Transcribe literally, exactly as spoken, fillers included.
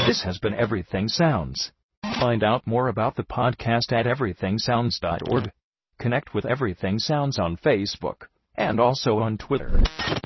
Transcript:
This has been Everything Sounds. Find out more about the podcast at everything sounds dot org. Connect with Everything Sounds on Facebook and also on Twitter.